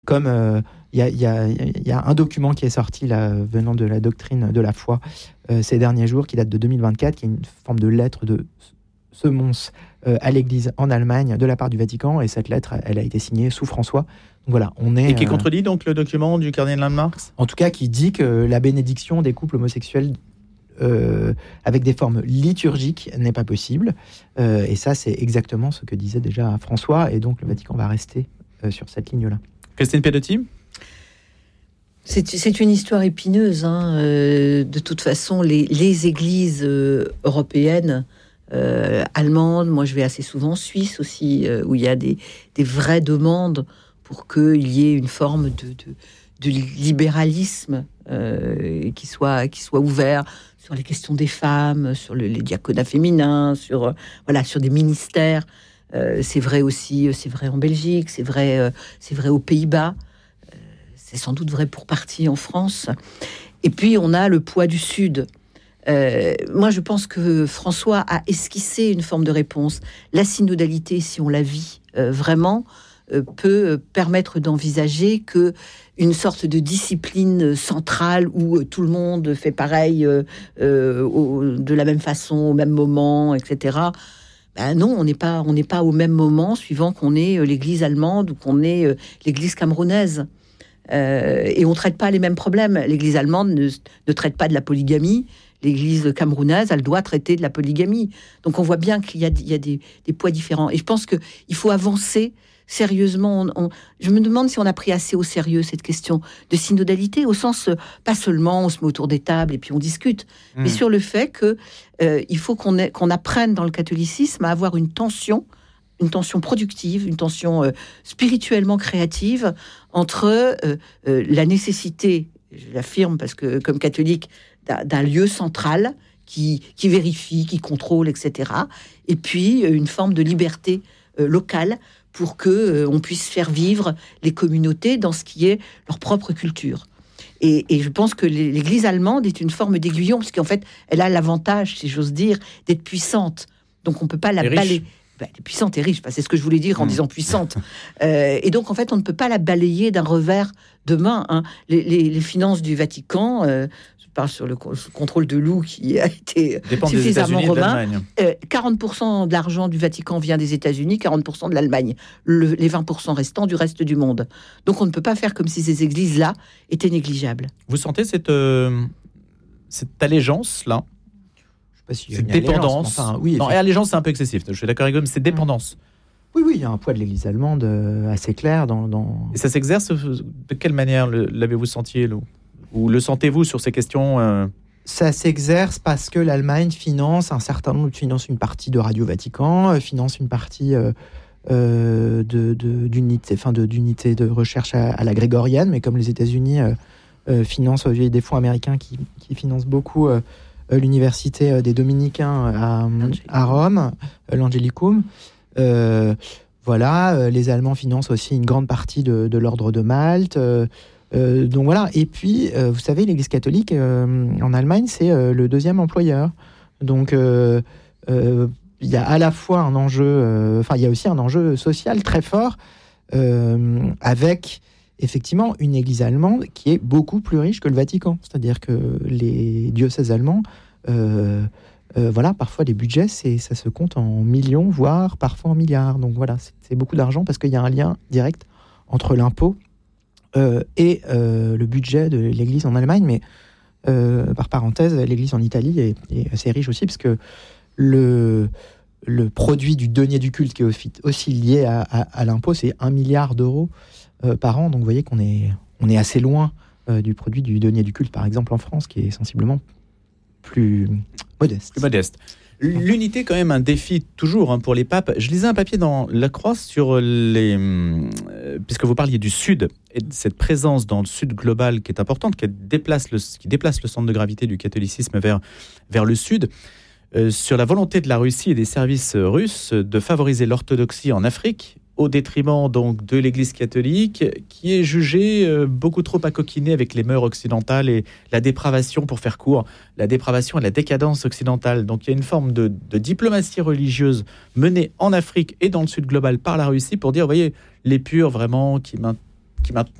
Comme il y a un document qui est sorti là, venant de la doctrine de la foi ces derniers jours, qui date de 2024, qui est une forme de lettre de semonce à l'Église en Allemagne de la part du Vatican, et cette lettre, elle a été signée sous François. Donc voilà, et qui contredit donc le document du cardinal Landmarks ? En tout cas, qui dit que la bénédiction des couples homosexuels avec des formes liturgiques n'est pas possible. Et ça, c'est exactement ce que disait déjà François, et donc le Vatican va rester sur cette ligne-là. Christine Pedotti ? C'est une histoire épineuse. De toute façon, les églises européennes, allemandes, moi je vais assez souvent en Suisse aussi, où il y a des vraies demandes pour qu'il y ait une forme de libéralisme qui soit ouvert sur les questions des femmes, sur les diaconats féminins, sur des ministères. C'est vrai aussi, c'est vrai en Belgique, c'est vrai aux Pays-Bas, c'est sans doute vrai pour partie en France. Et puis on a le poids du Sud. Moi je pense que François a esquissé une forme de réponse. La synodalité, si on la vit vraiment, peut permettre d'envisager que une sorte de discipline centrale où tout le monde fait pareil de la même façon, au même moment, etc. Ben non, on n'est pas au même moment suivant qu'on est l'église allemande ou qu'on est l'église camerounaise. Et on ne traite pas les mêmes problèmes. L'église allemande ne traite pas de la polygamie. L'église camerounaise, elle doit traiter de la polygamie. Donc on voit bien qu'il y a des poids différents. Et je pense qu'il faut avancer sérieusement. Je me demande si on a pris assez au sérieux cette question de synodalité, au sens, pas seulement on se met autour des tables et puis on discute, mais sur le fait que il faut qu'on apprenne dans le catholicisme à avoir une tension productive, une tension spirituellement créative entre la nécessité, je l'affirme parce que comme catholique, d'un lieu central qui vérifie, qui contrôle, etc. Et puis une forme de liberté locale pour que on puisse faire vivre les communautés dans ce qui est leur propre culture. Et je pense que l'Église allemande est une forme d'aiguillon, parce qu'en fait, elle a l'avantage, si j'ose dire, d'être puissante. Donc on ne peut pas la balayer. Elle est puissante et riche, c'est ce que je voulais dire en disant puissante. Et donc, en fait, on ne peut pas la balayer d'un revers de main. Les finances du Vatican, je parle sur le contrôle de Lou qui a été suffisamment romain. 40% de l'argent du Vatican vient des États-Unis, 40% de l'Allemagne. Les 20% restants du reste du monde. Donc, on ne peut pas faire comme si ces églises-là étaient négligeables. Vous sentez cette allégeance-là ? Cette dépendance. Oui, non, et allégeance, c'est un peu excessif. Je suis d'accord avec vous, mais c'est dépendance. Oui, il y a un poids de l'Église allemande assez clair. Et ça s'exerce de quelle manière l'avez-vous senti, ou le sentez-vous sur ces questions Ça s'exerce parce que l'Allemagne finance une partie de Radio Vatican, finance une partie d'unité de recherche à la grégorienne, mais comme les États-Unis financent, il y a des fonds américains qui financent beaucoup l'université des Dominicains à Rome, l'Angelicum. Les Allemands financent aussi une grande partie de l'ordre de Malte. Donc voilà. Et puis, vous savez, l'Église catholique en Allemagne, c'est le deuxième employeur. Donc, il y a à la fois un enjeu, il y a aussi un enjeu social très fort avec effectivement une église allemande qui est beaucoup plus riche que le Vatican. C'est-à-dire que les diocèses allemands, parfois les budgets, ça se compte en millions, voire parfois en milliards. Donc voilà, c'est beaucoup d'argent parce qu'il y a un lien direct entre l'impôt et le budget de l'église en Allemagne. Mais par parenthèse, l'église en Italie est assez riche aussi parce que le produit du denier du culte qui est aussi lié à l'impôt, c'est 1 milliard d'euros par an. Donc vous voyez qu'on est assez loin du produit du denier du culte, par exemple en France, qui est sensiblement plus modeste. L'unité, quand même, un défi toujours pour les papes. Je lisais un papier dans La Croix sur puisque vous parliez du Sud et de cette présence dans le Sud global qui est importante, qui déplace le centre de gravité du catholicisme vers le Sud. Sur la volonté de la Russie et des services russes de favoriser l'orthodoxie en Afrique, au détriment donc de l'Église catholique, qui est jugée beaucoup trop à coquiner avec les mœurs occidentales et la dépravation, pour faire court, la dépravation et la décadence occidentale. Donc il y a une forme de diplomatie religieuse menée en Afrique et dans le Sud global par la Russie pour dire, vous voyez, les purs vraiment qui qui maintenant